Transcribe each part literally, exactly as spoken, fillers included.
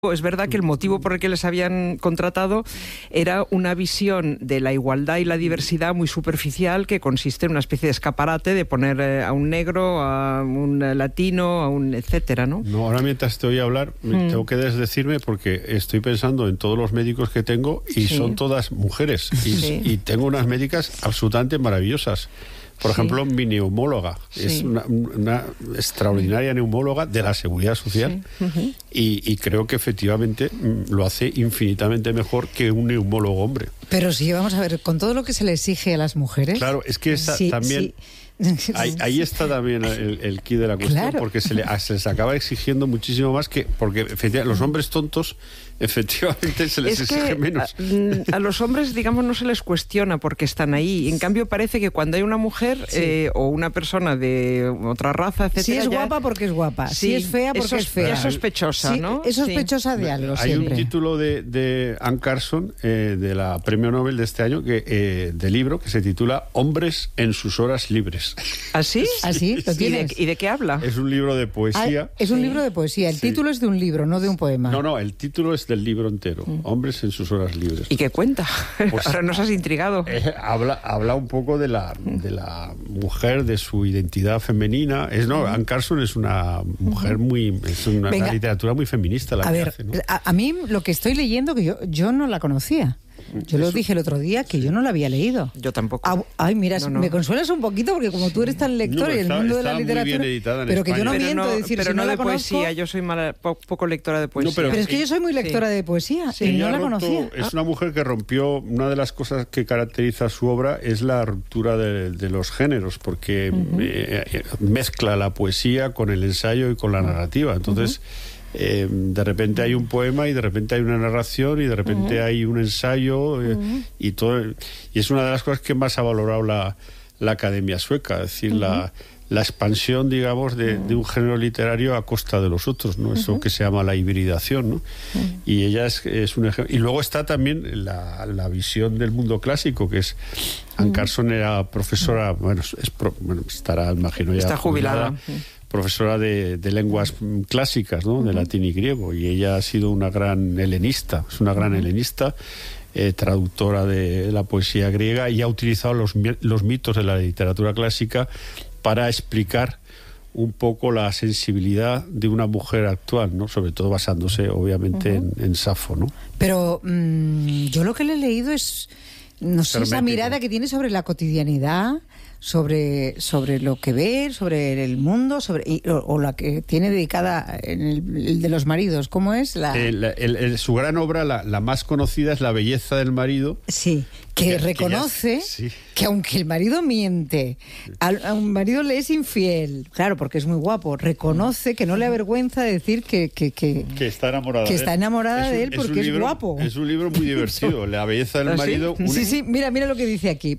Es verdad que el motivo por el que les habían contratado era una visión de la igualdad y la diversidad muy superficial, que consiste en una especie de escaparate de poner eh, a un negro, a un latino, a un etcétera, ¿no? No, ahora mientras te oí hablar, mm. tengo que desdecirme porque estoy pensando en todos los médicos que tengo y sí. son todas mujeres. Y, sí. y tengo unas médicas absolutamente maravillosas. Por sí. ejemplo, mi neumóloga sí. es una, una extraordinaria neumóloga de la Seguridad Social sí. uh-huh. y, y creo que efectivamente lo hace infinitamente mejor que un neumólogo hombre. Pero sí, vamos a ver, con todo lo que se le exige a las mujeres... Claro, es que esa, sí, también... Sí. Ahí, ahí está también el, el quid de la cuestión, claro. porque se, le, se les acaba exigiendo muchísimo más que... Porque efectivamente, los hombres tontos, efectivamente, se les es exige que menos. A, a los hombres, digamos, no se les cuestiona porque están ahí. En cambio, parece que cuando hay una mujer sí. eh, o una persona de otra raza, etcétera... Si es ya, guapa, porque es guapa. Sí, si es fea, porque es, es fea. Es sospechosa, sí, ¿no? Es sospechosa sí. de algo, Hay siempre. un título de, de Anne Carson, eh, de la Premio Nobel de este año, que eh, de libro, que se titula Hombres en sus horas libres. ¿Así? ¿Así? ¿Lo tienes? ¿Y de, ¿Y de qué habla? Es un libro de poesía. Ah, es un sí. libro de poesía. El sí. título es de un libro, no de un poema. No, no, el título es del libro entero. Mm. Hombres en sus horas libres. ¿Y qué cuenta? Pues, ahora nos has intrigado. Eh, habla, habla un poco de la, de la mujer, de su identidad femenina. Es, no, Anne Carson es una mujer muy... Es una, una literatura muy feminista la a que ver, hace, ¿no? a, a mí lo que estoy leyendo, que yo, yo no la conocía. Yo lo dije el otro día que sí. yo no la había leído. Yo tampoco. Ah, ay, mira, no, no. me consuelas un poquito porque como tú eres tan lector no, y el está, mundo de la muy literatura, bien editada en pero España. que yo no pero miento no, decir pero si no, no de la conozco, poesía. Yo soy mala, po, poco lectora de poesía. No, pero, pero es que yo soy muy lectora sí. de poesía sí. y no la roto, conocía. Es ah. una mujer que rompió. Una de las cosas que caracteriza su obra es la ruptura de, de los géneros, porque uh-huh. eh, mezcla la poesía con el ensayo y con la narrativa. Entonces. Uh-huh. Eh, de repente hay un poema y de repente hay una narración y de repente uh-huh. hay un ensayo eh, uh-huh. y todo y es una de las cosas que más ha valorado la, la Academia Sueca, es decir, uh-huh. la, la expansión, digamos, de, uh-huh. de un género literario a costa de los otros, ¿no? Eso uh-huh. que se llama la hibridación, ¿no? Uh-huh. Y ella es, es un ejemplo. Y luego está también la, la visión del mundo clásico, que es Anne uh-huh. Carson era profesora, bueno, es pro, bueno estará, imagino ya está jubilada, jubilada uh-huh. profesora de, de lenguas clásicas, ¿no? De uh-huh. latín y griego, y ella ha sido una gran helenista, es una gran uh-huh. helenista, eh, traductora de la poesía griega, y ha utilizado los, los mitos de la literatura clásica para explicar un poco la sensibilidad de una mujer actual, ¿no? Sobre todo basándose, obviamente, uh-huh. en, en Safo, ¿no? Pero mmm, yo lo que le he leído es, no sé, esa mirada que tiene sobre la cotidianidad, sobre sobre lo que ve, sobre el mundo, sobre y, o, o la que tiene dedicada en el, el de los maridos. ¿Cómo es? La... El, el, el, su gran obra, la, la más conocida, es La belleza del marido. Sí, que, que reconoce que, ya, sí. que aunque el marido miente, a, a un marido le es infiel, claro, porque es muy guapo, reconoce que no le avergüenza decir que que, que, que está enamorada, que de, está enamorada es un, de él porque es, es libro, guapo. Es un libro muy divertido, La belleza del marido. ¿Sí? Un... sí, sí, mira, mira lo que dice aquí.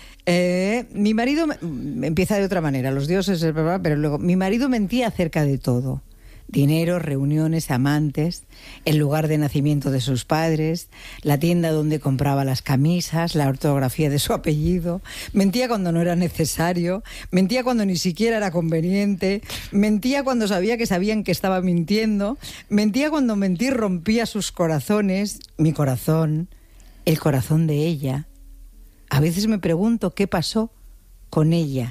Eh, mi marido empieza de otra manera, los dioses, pero luego mi marido mentía acerca de todo: dinero, reuniones, amantes, el lugar de nacimiento de sus padres, la tienda donde compraba las camisas, la ortografía de su apellido. Mentía cuando no era necesario, mentía cuando ni siquiera era conveniente, mentía cuando sabía que sabían que estaba mintiendo, mentía cuando mentir rompía sus corazones, mi corazón, el corazón de ella. A veces me pregunto qué pasó con ella.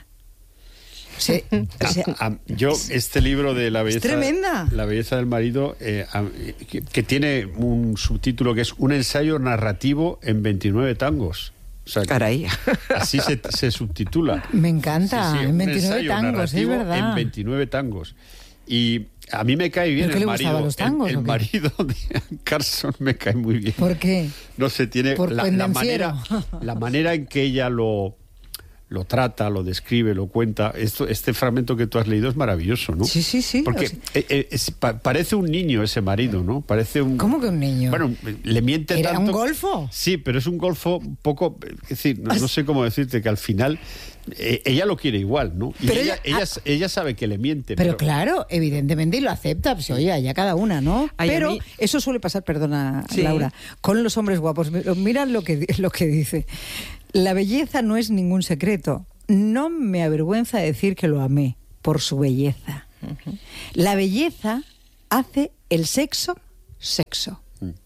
O sea, o sea, a, a, yo, este libro de La belleza, es tremenda. La belleza del marido, eh, a, que, que tiene un subtítulo que es Un ensayo narrativo en veintinueve tangos. O sea, caray. Así se, se subtitula. Me encanta, sí, sí, en veintinueve tangos, es verdad. En veintinueve tangos. Y a mí me cae bien el marido. Los tangos, el, el marido de Carson me cae muy bien. ¿Por qué? No sé, tiene la, la manera, la manera en que ella lo lo trata, lo describe, lo cuenta. Esto, este fragmento que tú has leído es maravilloso, ¿no? Sí, sí, sí. Porque o sea, es, es, pa, parece un niño ese marido, ¿no? Parece un... ¿Cómo que un niño? Bueno, le miente ¿Era tanto... un golfo? Sí, pero es un golfo un poco... Es decir, no, no sé cómo decirte, que al final eh, ella lo quiere igual, ¿no? Y pero ella, ella, ella, ella sabe que le miente. Pero, pero claro, evidentemente, y lo acepta. Pues, oye, ya cada una, ¿no? Ay, pero mí... eso suele pasar, perdona, sí. Laura, con los hombres guapos. Mirad lo que, lo que dice. La belleza no es ningún secreto. No me avergüenza decir que lo amé por su belleza. Uh-huh. La belleza hace el sexo sexo.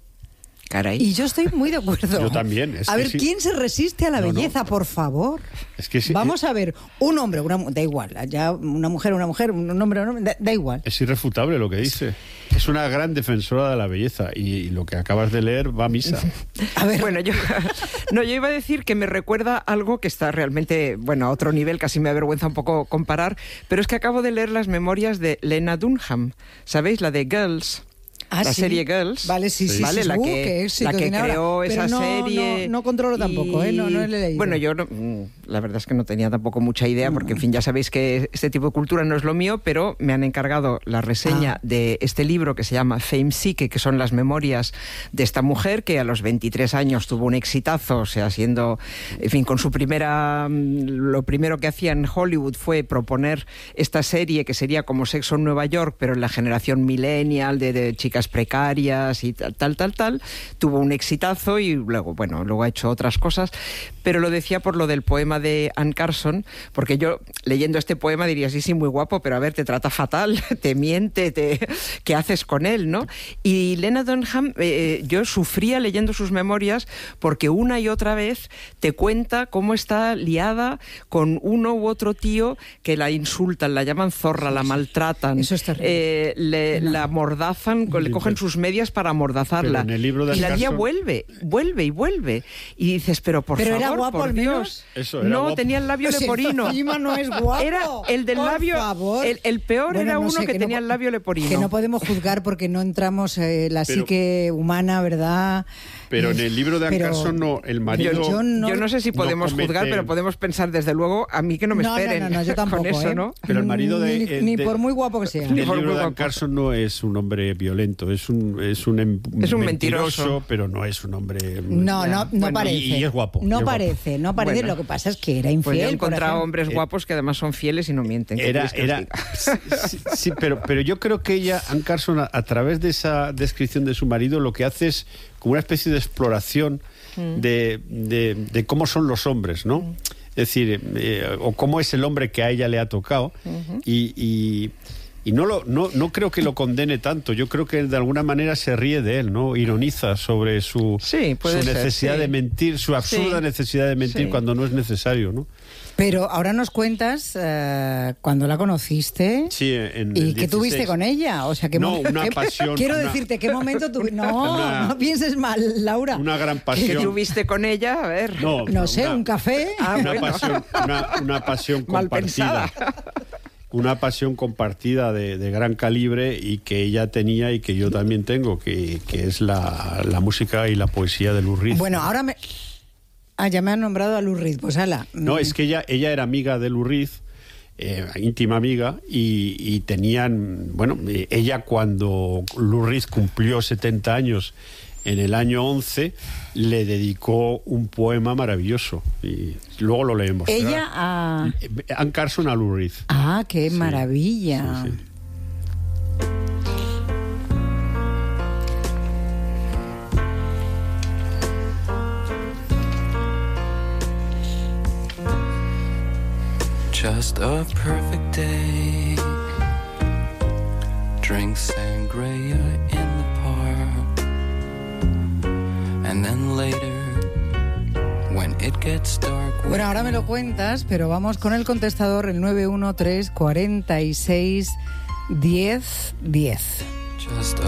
Caray. Y yo estoy muy de acuerdo. Yo también. Es a que ver, sí. ¿quién se resiste a la No, belleza, no. por favor? Es que sí, Vamos a ver, un hombre, una, da igual, ya una mujer, una mujer, un hombre, un hombre, da, da igual. Es irrefutable lo que dice. Es una gran defensora de la belleza y, y lo que acabas de leer va a misa. A ver, Bueno, yo, no, yo iba a decir que me recuerda algo que está realmente, bueno, a otro nivel, casi me avergüenza un poco comparar, pero es que acabo de leer las memorias de Lena Dunham, ¿sabéis? La de Girls. Ah, la sí. serie Girls, Vale, sí, sí, ¿vale? sí, la uh, que, qué éxito la que tiene ahora. creó Pero esa no, serie. no- no controlo tampoco, ¿eh? No- no le he leído. Bueno, yo no- la verdad es que no tenía tampoco mucha idea, porque en fin, ya sabéis que este tipo de cultura no es lo mío, pero me han encargado la reseña Ah. de este libro que se llama Fame Sick, que son las memorias de esta mujer que a los veintitrés años tuvo un exitazo, o sea, siendo, en fin, con su primera, mm, lo primero que hacía en Hollywood fue proponer esta serie que sería como Sexo en Nueva York, pero en la generación millennial de, de chicas precarias y tal, tal, tal, tal. Tuvo un exitazo y luego, bueno, luego ha hecho otras cosas, pero lo decía por lo del poema de Anne Carson, porque yo leyendo este poema diría, sí, sí, muy guapo, pero a ver, te trata fatal, te miente, te... ¿qué haces con él, no? Y Lena Dunham, eh, yo sufría leyendo sus memorias porque una y otra vez te cuenta cómo está liada con uno u otro tío que la insultan, la llaman zorra, la maltratan, Eso es terrible. eh, le, No. la amordazan, le Sí, cogen pero- sus medias para amordazarla. pero en el libro de y la Anne tía Carson- vuelve, vuelve y vuelve. Y dices, pero por Pero favor, era guapo por al Dios. menos. Eso, era no, guapo. tenía el labio Pues leporino. encima no es guapo. Era el del Por labio, favor. el, el peor Bueno, era no uno sé, que, no tenía po- el labio leporino. Que no podemos juzgar porque no entramos eh, la Pero- psique humana, ¿verdad? Pero en el libro de Anne Pero- Carson no, el marido... Yo, Yo no- yo no sé si no podemos comete- juzgar, pero podemos pensar desde luego a mí que no me no, esperen. no, no, no, yo tampoco, Con eso, ¿eh? ¿no? Pero el marido de- Ni, eh, ni de- por muy guapo que sea. El Ni por libro muy de Anne guapo. Carson no es un hombre violento, es un es un, em- Es un mentiroso. pero no es un hombre... No, no, no Bueno, parece. y- y es guapo, y No es guapo. parece, no parece. Bueno. Lo que pasa es que era infiel. Pues yo he por encontrado ejemplo. hombres guapos que además son fieles y no mienten. ¿Qué Era, queréis que os era, diga? sí, sí, pero, pero yo creo que ella, Anne Carson, a, a través de esa descripción de su marido, lo que hace es como una especie de exploración de, de, de cómo son los hombres, ¿no? Es decir, eh, o cómo es el hombre que a ella le ha tocado. Y, y, y no, lo, no, no creo que lo condene tanto. Yo creo que de alguna manera se ríe de él, ¿no? Ironiza sobre su, Sí, puede su ser, necesidad sí. de mentir, su absurda Sí. necesidad de mentir Sí. cuando no es necesario, ¿no? Pero ahora nos cuentas eh, cuando la conociste. Sí, en ¿Y el qué tuviste dieciséis. con ella? O sea, ¿qué No, mo- una qué- pasión, Quiero una- decirte, ¿qué momento tuviste? No, Una- no pienses mal, Laura. Una gran ¿Qué pasión. tuviste con ella? A ver. No, No sé, una- un café. Ah, una, bueno. pasión, una, una pasión Mal compartida. pensada. Una pasión compartida de, de gran calibre y que ella tenía y que yo también tengo, que, que es la, la música y la poesía de Lou Reed. Bueno, ahora me... Ah, ya me han nombrado a Lou Reed, pues ala. No, es que ella, ella era amiga de Lou Reed, eh, íntima amiga, y, y tenían, bueno, eh, ella cuando Lou Reed cumplió setenta años, en el año once, le dedicó un poema maravilloso, y luego lo leemos. Ella a... Eh, Anne Carson a Lou Reed. Ah, qué Sí, maravilla. sí, sí. Just a perfect day. Drink sangria in the park. And then later, when it gets dark. Bueno, ahora me lo cuentas, pero vamos con el contestador, el nueve uno tres, cuarenta y seis, diez, diez. Just a